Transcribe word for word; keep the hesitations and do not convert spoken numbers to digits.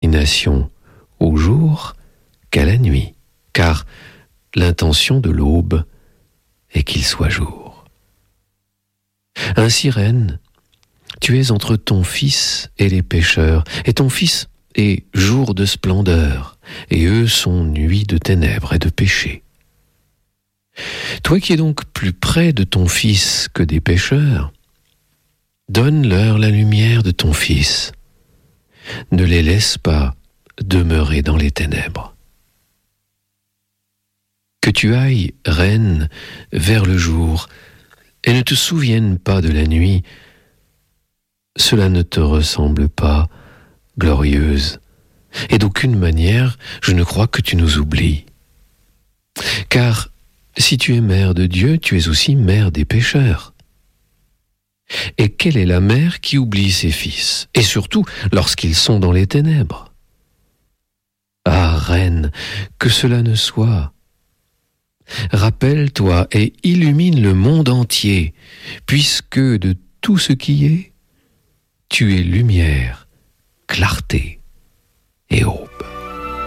illumination au jour qu'à la nuit, car l'intention de l'aube est qu'il soit jour. Ainsi, reine, tu es entre ton fils et les pécheurs, et ton fils est jour de splendeur, et eux sont nuit de ténèbres et de péché. Toi qui es donc plus près de ton fils que des pécheurs, donne-leur la lumière de ton fils. Ne les laisse pas demeurer dans les ténèbres. Que tu ailles, reine, vers le jour, et ne te souviennes pas de la nuit, cela ne te ressemble pas, glorieuse, et d'aucune manière je ne crois que tu nous oublies. Car si tu es mère de Dieu, tu es aussi mère des pécheurs. Et quelle est la mère qui oublie ses fils, et surtout lorsqu'ils sont dans les ténèbres? Ah, reine, que cela ne soit. Rappelle-toi et illumine le monde entier, puisque de tout ce qui est, tu es lumière.